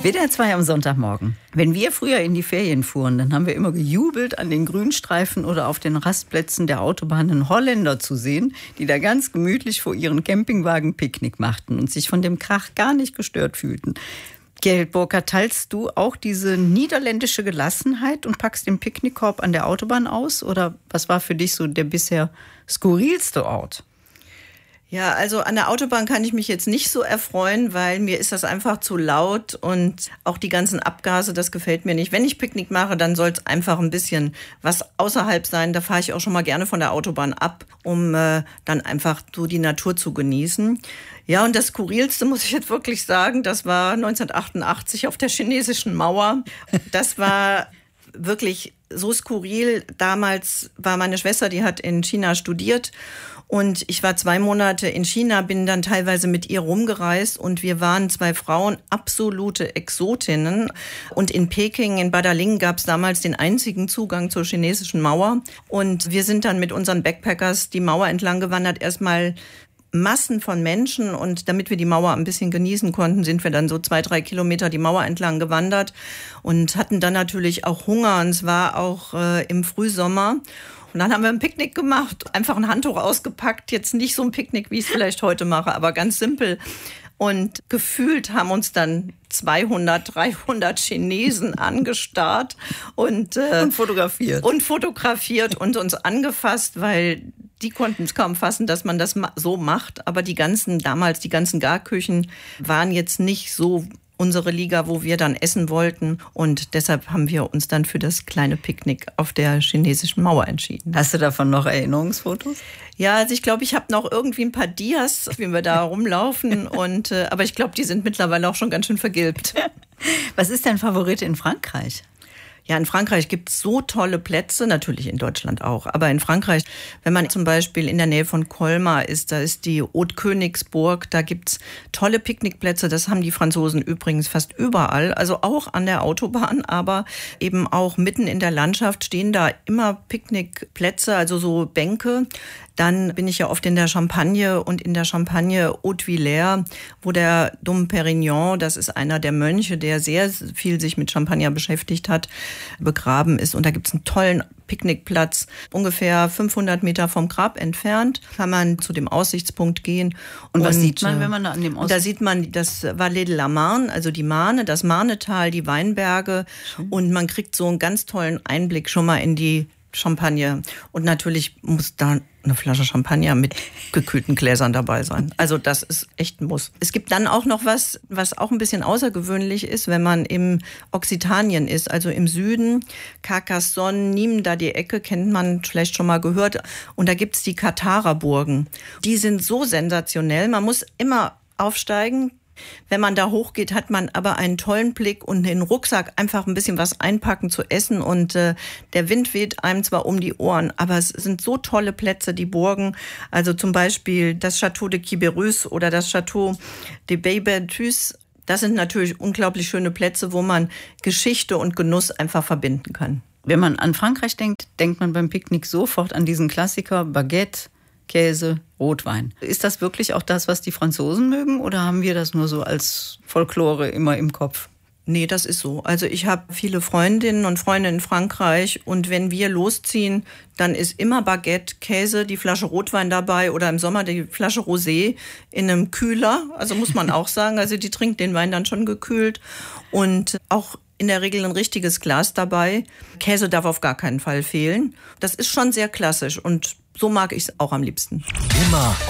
WDR 2 am Sonntagmorgen. Wenn wir früher in die Ferien fuhren, dann haben wir immer gejubelt, an den Grünstreifen oder auf den Rastplätzen der Autobahnen Holländer zu sehen, die da ganz gemütlich vor ihren Campingwagen Picknick machten und sich von dem Krach gar nicht gestört fühlten. Gerhild Burkhardt, teilst du auch diese niederländische Gelassenheit und packst den Picknickkorb an der Autobahn aus? Oder was war für dich so der bisher skurrilste Ort? Ja, also an der Autobahn kann ich mich jetzt nicht so erfreuen, weil mir ist das einfach zu laut und auch die ganzen Abgase, das gefällt mir nicht. Wenn ich Picknick mache, dann soll es einfach ein bisschen was außerhalb sein. Da fahre ich auch schon mal gerne von der Autobahn ab, um dann einfach so die Natur zu genießen. Ja, und das Skurrilste, muss ich jetzt wirklich sagen, das war 1988 auf der chinesischen Mauer. Das war wirklich so skurril. Damals war meine Schwester, die hat in China studiert. Und ich war 2 Monate in China, bin dann teilweise mit ihr rumgereist und wir waren 2 Frauen, absolute Exotinnen. Und in Peking, in Badaling, gab es damals den einzigen Zugang zur chinesischen Mauer. Und wir sind dann mit unseren Backpackers die Mauer entlang gewandert, erstmal Massen von Menschen. Und damit wir die Mauer ein bisschen genießen konnten, sind wir dann so 2-3 Kilometer die Mauer entlang gewandert und hatten dann natürlich auch Hunger. Und es war auch im Frühsommer. Und dann haben wir ein Picknick gemacht, einfach ein Handtuch ausgepackt, jetzt nicht so ein Picknick, wie ich es vielleicht heute mache, aber ganz simpel. Und gefühlt haben uns dann 200, 300 Chinesen angestarrt und fotografiert und uns angefasst, weil die konnten es kaum fassen, dass man das so macht. Aber die ganzen Garküchen waren jetzt nicht so unsere Liga, wo wir dann essen wollten. Und deshalb haben wir uns dann für das kleine Picknick auf der chinesischen Mauer entschieden. Hast du davon noch Erinnerungsfotos? Ja, also ich glaube, ich habe noch irgendwie ein paar Dias, wie wir da rumlaufen. Aber ich glaube, die sind mittlerweile auch schon ganz schön vergilbt. Was ist dein Favorit in Frankreich? Ja, in Frankreich gibt es so tolle Plätze, natürlich in Deutschland auch. Aber in Frankreich, wenn man zum Beispiel in der Nähe von Colmar ist, da ist die Haute-Königsburg, da gibt's tolle Picknickplätze. Das haben die Franzosen übrigens fast überall, also auch an der Autobahn, aber eben auch mitten in der Landschaft stehen da immer Picknickplätze, also so Bänke. Dann bin ich ja oft in der Champagne und in der Champagne Haute-Villers, wo der Dom Pérignon, das ist einer der Mönche, der sehr viel sich mit Champagner beschäftigt hat, begraben ist. Und da gibt es einen tollen Picknickplatz, ungefähr 500 Meter vom Grab entfernt, kann man zu dem Aussichtspunkt gehen. Und was sieht man, wenn man da an dem Aussichtspunkt? Da sieht man das Vallée de la Marne, also die Marne, das Marnetal, die Weinberge. Und man kriegt so einen ganz tollen Einblick schon mal in die Champagne. Und natürlich muss da eine Flasche Champagner mit gekühlten Gläsern dabei sein. Also das ist echt ein Muss. Es gibt dann auch noch was auch ein bisschen außergewöhnlich ist, wenn man im Occitanien ist, also im Süden. Carcassonne, Nîmes, da die Ecke, kennt man vielleicht schon mal gehört. Und da gibt's die Katharer-Burgen. Die sind so sensationell. Man muss immer aufsteigen. Wenn man da hochgeht, hat man aber einen tollen Blick und in den Rucksack einfach ein bisschen was einpacken zu essen und der Wind weht einem zwar um die Ohren, aber es sind so tolle Plätze, die Burgen, also zum Beispiel das Château de Quiberoux oder das Château de Baie-Berthus. Das sind natürlich unglaublich schöne Plätze, wo man Geschichte und Genuss einfach verbinden kann. Wenn man an Frankreich denkt, denkt man beim Picknick sofort an diesen Klassiker Baguette, Käse, Rotwein. Ist das wirklich auch das, was die Franzosen mögen, oder haben wir das nur so als Folklore immer im Kopf? Nee, das ist so. Also ich habe viele Freundinnen und Freunde in Frankreich und wenn wir losziehen, dann ist immer Baguette, Käse, die Flasche Rotwein dabei oder im Sommer die Flasche Rosé in einem Kühler. Also muss man auch sagen, also die trinkt den Wein dann schon gekühlt und auch in der Regel ein richtiges Glas dabei. Käse darf auf gar keinen Fall fehlen. Das ist schon sehr klassisch und so mag ich es auch am liebsten. Immer